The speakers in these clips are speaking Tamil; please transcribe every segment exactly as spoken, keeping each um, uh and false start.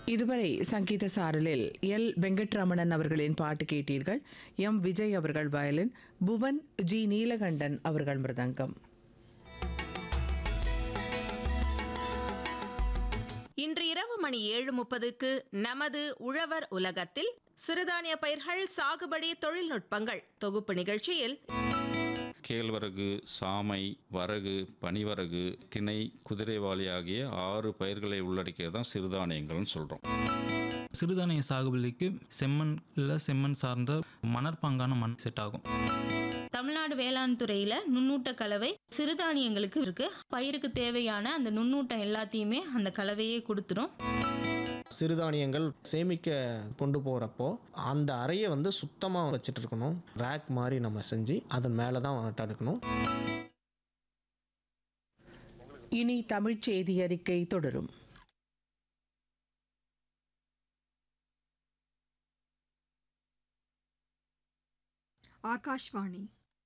இதுவரை சங்கீத சாரலில் எல் வெங்கட்ரமணன் அவர்களின் பாட்டு கேட்டீர்கள். எம் விஜய் அவர்கள் வயலின், புவன் ஜி நீலகண்டன் அவர்கள் மிருதங்கம். இன்று இரவு மணி ஏழு முப்பதுக்கு நமது உழவர் உலகத்தில் சிறுதானிய பயிர்கள் சாகுபடி தொழில்நுட்பங்கள் தொகுப்பு நிகழ்ச்சியில் கேழ்வரகு, சாமை, வரகு, பனிவரகு, திணை, குதிரைவாலி ஆகிய ஆறு பயிர்களை உள்ளடக்கியது தான் சிறுதானியங்கள்னு சொல்கிறோம். சிறுதானிய சாகுபடிக்கு செம்மண் இல்லை செம்மண் சார்ந்த மணற்பாங்கான மண் செட் ஆகும். தமிழ்நாடு வேளாண் துறையில நுண்ணூட்ட கலவை சிறுதானியங்களுக்கு இருக்கு. பயிருக்கு தேவையான அந்த நுண்ணூட்டம் எல்லாத்தையுமே அந்த கலவையே கொடுத்துரும். சிறுதானியங்கள் சேமிக்க கொண்டு போகிறப்போ அந்த அறையை வந்து சுத்தமாக வச்சுட்டு இருக்கணும். ரேக் மாதிரி நம்ம செஞ்சு அதன் மேலே தான் அடுக்கணும். இனி தமிழ் செய்தி அறிக்கை தொடரும். ஆகாஷ்வாணி.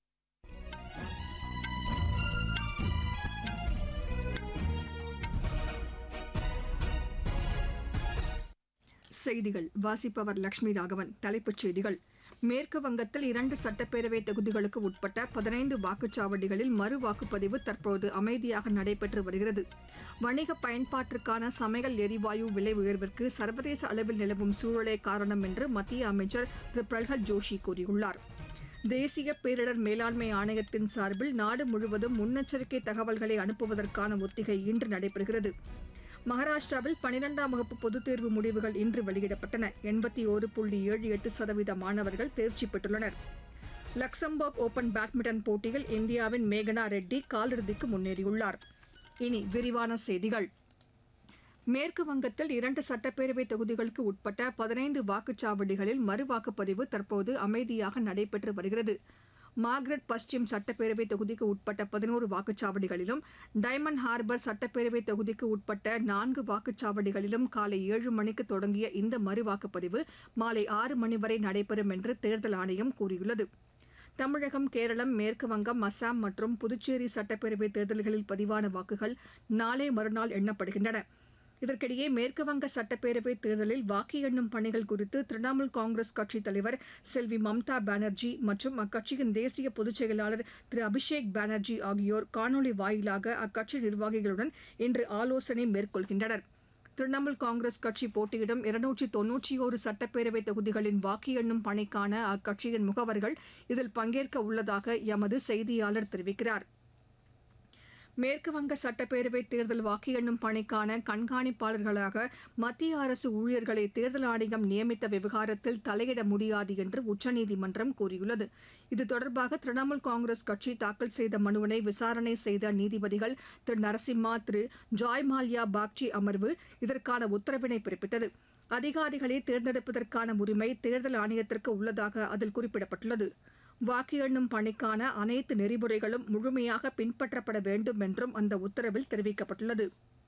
செய்திகள் வாசிப்பவர் லட்சுமி ராகவன். தலைப்புச் செய்திகள். மேற்கு வங்கத்தில் இரண்டு சட்டப்பேரவை தொகுதிகளுக்கு உட்பட்ட பதினைந்து வாக்குச்சாவடிகளில் மறு வாக்குப்பதிவு தற்போது அமைதியாக நடைபெற்று வருகிறது. வணிக பயன்பாட்டிற்கான சமையல் எரிவாயு விலை உயர்விற்கு சர்வதேச அளவில் நிலவும் சூழலே காரணம் என்று மத்திய அமைச்சர் திரு பிரல்ஹத் ஜோஷி கூறியுள்ளார். தேசிய பேரிடர் மேலாண்மை ஆணையத்தின் சார்பில் நாடு முழுவதும் முன்னெச்சரிக்கை தகவல்களை அனுப்புவதற்கான ஒத்திகை இன்று நடைபெறுகிறது. மகாராஷ்டிராவில் பனிரெண்டாம் வகுப்பு பொதுத் தேர்வு முடிவுகள் இன்று வெளியிடப்பட்டன. எண்பத்தி ஒரு புள்ளி ஏழு எட்டு சதவீத மாணவர்கள் தேர்ச்சி பெற்றுள்ளனர். லக்சம்பர்க் ஓபன் பேட்மிண்டன் போட்டியில் இந்தியாவின் மேகனா ரெட்டி காலிறுதிக்கு முன்னேறியுள்ளார். இனி விரிவான செய்திகள். மேற்கு வங்கத்தில் இரண்டு சட்டப்பேரவை தொகுதிகளுக்கு உட்பட்ட பதினைந்து வாக்குச்சாவடிகளில் மறு வாக்குப்பதிவு தற்போது அமைதியாக நடைபெற்று வருகிறது. மார்க்ரெட் பஸ்டிம் சட்டப்பேரவை தொகுதிக்கு உட்பட்ட பதினோரு வாக்குச்சாவடிகளிலும், டைமண்ட் ஹார்பர் சட்டப்பேரவை தொகுதிக்கு உட்பட்ட நான்கு வாக்குச்சாவடிகளிலும் காலை ஏழு மணிக்கு தொடங்கிய இந்த மறு வாக்குப்பதிவு மாலை ஆறு மணி வரை நடைபெறும் என்று தேர்தல் ஆணையம் கூறியுள்ளது. தமிழகம், கேரளம், மேற்கு வங்கம், அசாம் மற்றும் புதுச்சேரி சட்டப்பேரவை தேர்தல்களில் பதிவான வாக்குகள் நாளை மறுநாள் எண்ணப்படுகின்றன. இதற்கிடையே மேற்குவங்க சட்டப்பேரவை தேர்தலில் வாக்கு எண்ணும் பணிகள் குறித்து திரிணாமுல் காங்கிரஸ் கட்சித் தலைவர் செல்வி மம்தா பானர்ஜி மற்றும் அக்கட்சியின் தேசிய பொதுச் செயலாளர் திரு அபிஷேக் பானர்ஜி ஆகியோர் காணொலி வாயிலாக அக்கட்சி நிர்வாகிகளுடன் இன்று ஆலோசனை மேற்கொள்கின்றனர். திரிணாமுல் காங்கிரஸ் கட்சி போட்டியிடும் இருநூற்றி தொன்னூற்றி ஒரு சட்டப்பேரவை தொகுதிகளின் வாக்கு எண்ணும் பணிக்கான அக்கட்சியின் முகவர்கள் இதில் பங்கேற்க உள்ளதாக எமது செய்தியாளர் தெரிவிக்கிறார். மேற்குவங்க சட்டப்பேரவை தேர்தல் வாக்கு எண்ணும் பணிக்கான கண்காணிப்பாளர்களாக மத்திய அரசு ஊழியர்களை தேர்தல் ஆணையம் நியமித்த விவகாரத்தில் தலையிட முடியாது என்று உச்சநீதிமன்றம் கூறியுள்ளது. இது தொடர்பாக திரிணாமுல் காங்கிரஸ் கட்சி தாக்கல் செய்த மனுவினை விசாரணை செய்த நீதிபதிகள் திரு நரசிம்மா, திரு ஜாய் மால்யா பாக்சி அமர்வு இதற்கான உத்தரவினை பிறப்பித்தது. அதிகாரிகளை தேர்ந்தெடுப்பதற்கான உரிமை தேர்தல் ஆணையத்திற்கு உள்ளதாக அதில் குறிப்பிடப்பட்டுள்ளது. வாக்கு எண்ணும் பணிக்கான அனைத்து நெறிமுறைகளும் முழுமையாக பின்பற்றப்பட வேண்டும் என்றும் அந்த உத்தரவில் தெரிவிக்கப்பட்டுள்ளது.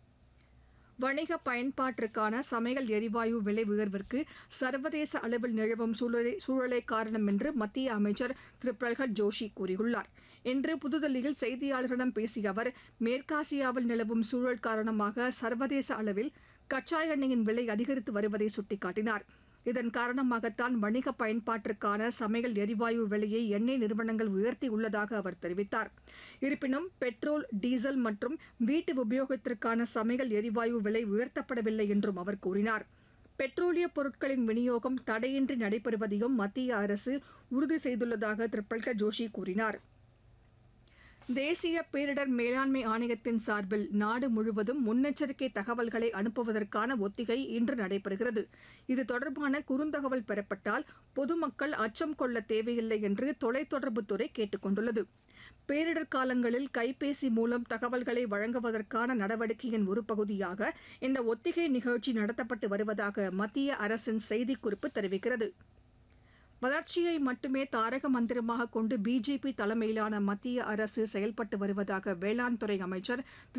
வணிக பயன்பாட்டிற்கான சமையல் எரிவாயு விலை உயர்விற்கு சர்வதேச அளவில் நிலவும் சூழலே சூழலே காரணம் என்று மத்திய அமைச்சர் திரு பிரல்ஹத் ஜோஷி கூறியுள்ளார். இன்று புதுதில்லியில் செய்தியாளர்களிடம் பேசிய அவர், மேற்காசியாவில் நிலவும் சூழல் காரணமாக சர்வதேச அளவில் கச்சா எண்ணெயின் விலை அதிகரித்து வருவதை சுட்டிக்காட்டினார். இதன் காரணமாகத்தான் வணிக பயன்பாட்டிற்கான சமையல் எரிவாயு விலையை எண்ணெய் நிறுவனங்கள் உயர்த்தியுள்ளதாக அவர் தெரிவித்தார். இருப்பினும் பெட்ரோல், டீசல் மற்றும் வீட்டு உபயோகத்திற்கான சமையல் எரிவாயு விலை உயர்த்தப்படவில்லை என்றும் அவர் கூறினார். பெட்ரோலிய பொருட்களின் விநியோகம் தடையின்றி நடைபெறுவதையும் மத்திய அரசு உறுதி செய்துள்ளதாக திரு பிரல்ஹத் ஜோஷி கூறினார். தேசிய பேரிடர் மேலாண்மை ஆணையத்தின் சார்பில் நாடு முழுவதும் முன்னெச்சரிக்கை தகவல்களை அனுப்புவதற்கான ஒத்திகை இன்று நடைபெறுகிறது. இது தொடர்பான குறுந்தகவல் பெறப்பட்டால் பொதுமக்கள் அச்சம் கொள்ள தேவையில்லை என்று தொலைத்தொடர்புத்துறை கேட்டுக் கொண்டுள்ளது. பேரிடர் காலங்களில் கைபேசி மூலம் தகவல்களை வழங்குவதற்கான நடவடிக்கையின் ஒரு பகுதியாக இந்த ஒத்திகை நிகழ்ச்சி நடத்தப்பட்டு வருவதாக மத்திய அரசின் செய்திக்குறிப்பு தெரிவிக்கிறது. வளர்ச்சியை மட்டுமே தாரக மந்திரமாக கொண்டு பிஜேபி தலைமையிலான மத்திய அரசு செயல்பட்டு வருவதாக வேளாண் துறை அமைச்சர் திரு